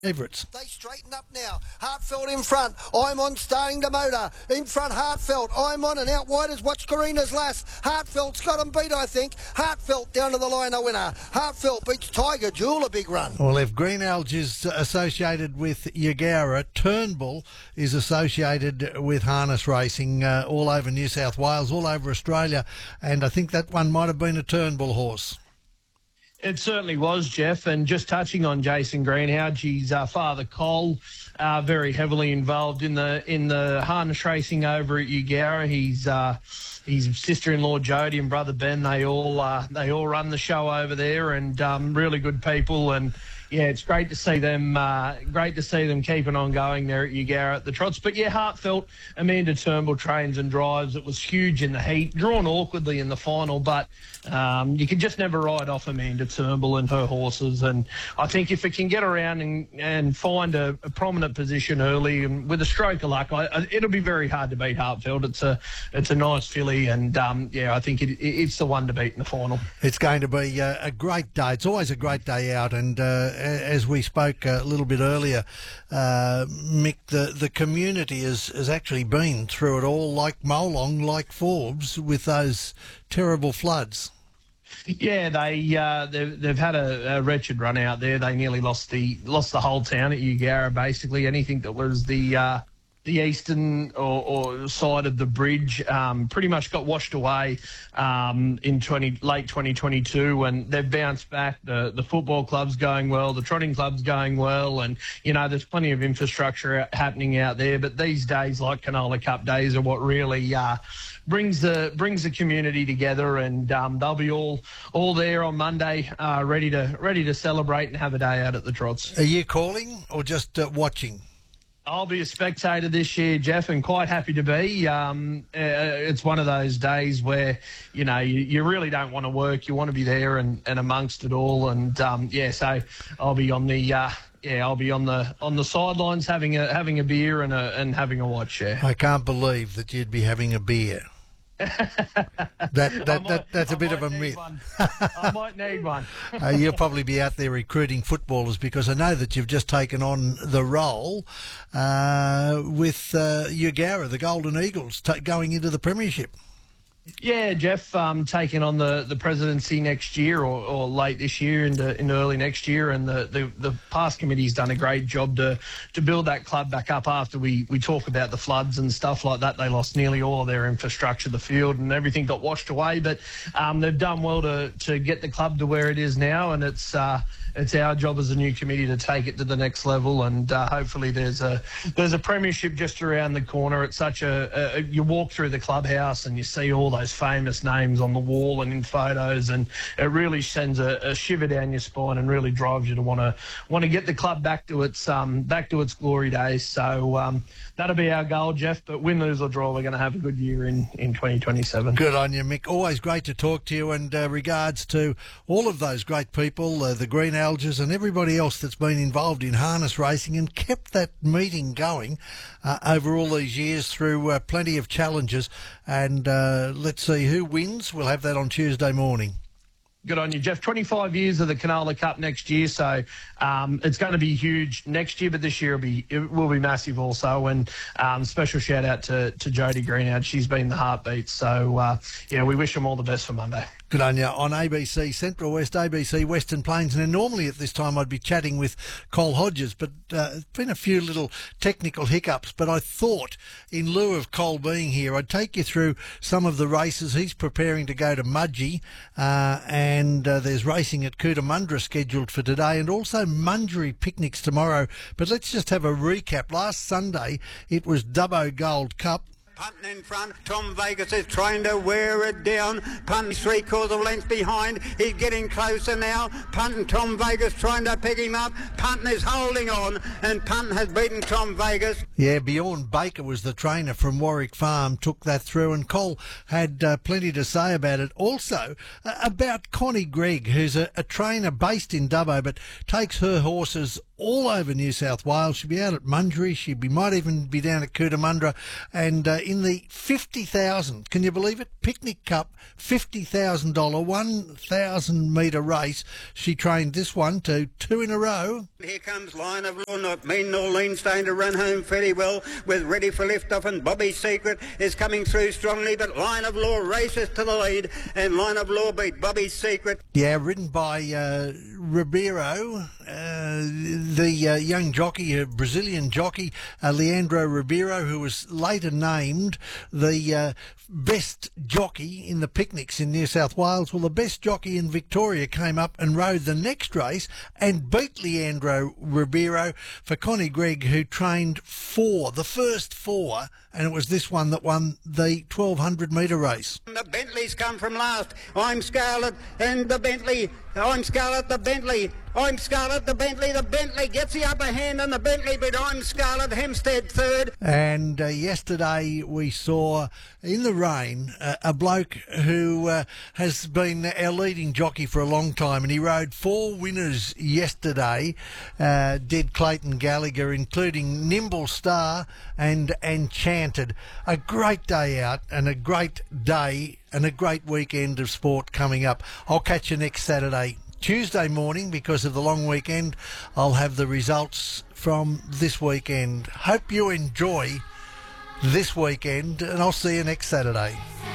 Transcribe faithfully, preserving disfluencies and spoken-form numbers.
Favourites. They straighten up now. Hartfeld in front. I'm on starting the motor. In front, Hartfeld. I'm on and out wide as Watch Karina's Lass. Hartfeld's got them beat, I think. Hartfeld down to the line, a winner. Hartfeld beats Tiger Jewel, a big run. Well, if Green Alge is associated with Yagara, Turnbull is associated with harness racing uh, all over New South Wales, all over Australia, and I think that one might have been a Turnbull horse. It certainly was, Jeff. And just touching on Jason Greenhalgh, his uh, father Cole, uh, very heavily involved in the in the harness racing over at Eugowra. He's uh, his sister-in-law Jodie and brother Ben. They all uh, they all run the show over there, and um, really good people. And yeah, it's great to see them. Uh, great to see them keeping on going there at Eugowra at the trots. But yeah, heartfelt. Amanda Turnbull trains and drives. It was huge in the heat, drawn awkwardly in the final, but um, you can just never ride off Amanda Turnbull and her horses. And I think if it can get around and, and find a, a prominent position early and with a stroke of luck, I, I, it'll be very hard to beat Heartfeld. It's a it's a nice filly, and um, yeah, I think it, it, it's the one to beat in the final. It's going to be a, a great day. It's always a great day out, and uh, as we spoke a little bit earlier, uh, Mick, the, the community has, has actually been through it all, like Molong, like Forbes, with those terrible floods. Yeah, they uh, they've, they've had a, a wretched run out there. They nearly lost the lost the whole town at Eugowra. Basically, anything that was the uh, the eastern or, or side of the bridge um, pretty much got washed away um, in twenty late twenty twenty-two, and they've bounced back. The the football club's going well, the trotting club's going well, and you know there's plenty of infrastructure happening out there. But these days, like Canola Cup days, are what really uh, brings the brings the community together, and um, they'll be all all there on Monday, uh, ready to ready to celebrate and have a day out at the trots. Are you calling or just uh, watching? I'll be a spectator this year, Jeff, and quite happy to be. Um, uh, it's one of those days where, you know, you, you really don't want to work. You want to be there and, and amongst it all. And, um, yeah, so I'll be on the uh, yeah, I'll be on the on the sidelines having a having a beer and a, and having a watch, yeah. I can't believe that you'd be having a beer. that that, might, that that's a I bit of a myth. I might need one. uh, you'll probably be out there recruiting footballers, because I know that you've just taken on the role uh, with uh, Eugowra, the Golden Eagles, t- going into the premiership. Yeah, Jeff, um, taking on the, the presidency next year or, or late this year into, into early next year, and the, the, the past committee's done a great job to to build that club back up after we, we talk about the floods and stuff like that. They lost nearly all of their infrastructure, the field and everything got washed away, but um, they've done well to, to get the club to where it is now, and it's uh, it's our job as a new committee to take it to the next level, and uh, hopefully there's a there's a premiership just around the corner. It's such a, a you walk through the clubhouse and you see all those famous names on the wall and in photos, and it really sends a, a shiver down your spine and really drives you to want to want to get the club back to its um back to its glory days. So um, that'll be our goal, Jeff. But win, lose or draw, we're going to have a good year in in twenty twenty-seven. Good on you, Mick. Always great to talk to you, and uh, regards to all of those great people, uh, the Green Alges and everybody else that's been involved in harness racing and kept that meeting going uh, over all these years through uh, plenty of challenges. And uh, let's see who wins. We'll have that on Tuesday morning. Good on you, Jeff. twenty-five years of the Canola Cup next year, so um, it's going to be huge next year, but this year will be it will be massive also. And um, special shout out to to Jodie Greenhalgh. She's been the heartbeat. So uh, yeah, we wish them all the best for Monday. Good on you. On A B C Central West, A B C Western Plains. Now, normally at this time I'd be chatting with Cole Hodges, but uh, there's been a few little technical hiccups. But I thought, in lieu of Cole being here, I'd take you through some of the races. He's preparing to go to Mudgee, uh, and uh, there's racing at Cootamundra scheduled for today, and also Mundry picnics tomorrow. But let's just have a recap. Last Sunday, it was Dubbo Gold Cup. Punting in front, Tom Vegas is trying to wear it down. Punting three quarters of a length behind. He's getting closer now. Punting Tom Vegas trying to pick him up. Punting is holding on, and Punting has beaten Tom Vegas. Yeah, Bjorn Baker was the trainer from Warwick Farm, took that through, and Cole had uh, plenty to say about it. Also, uh, about Connie Gregg, who's a, a trainer based in Dubbo, but takes her horses all over New South Wales. She'll be out at Mundry. She be, might even be down at Cootamundra. And uh, in the fifty thousand, can you believe it? Picnic Cup, fifty thousand dollars, one thousand metre race. She trained this one to two in a row. Here comes Line of Law, not mean nor lean, starting to run home fairly well with Ready for Liftoff, and Bobby's Secret is coming through strongly, but Line of Law races to the lead, and Line of Law beat Bobby's Secret. Yeah, ridden by uh, Ribeiro, uh, the uh, young jockey, a Brazilian jockey, uh, Leandro Ribeiro, who was later named the uh, best jockey in the picnics in New South Wales. Well, the best jockey in Victoria came up and rode the next race and beat Leandro Ribeiro for Connie Gregg, who trained four, the first four, and it was this one that won the twelve hundred metre race. The Bentley's come from last. I'm Scarlet and the Bentley. I'm Scarlet, the Bentley. I'm Scarlet, the Bentley. The Bentley gets the upper hand on the Bentley, but I'm Scarlet, Hempstead third. And uh, yesterday we saw in the rain uh, a bloke who uh, has been our leading jockey for a long time, and he rode four winners yesterday, uh, did Clayton Gallagher, including Nimble Star and Enchanted. A great day out and a great day and a great weekend of sport coming up. I'll catch you next Saturday. Tuesday morning, because of the long weekend, I'll have the results from this weekend. Hope you enjoy this weekend, and I'll see you next Saturday.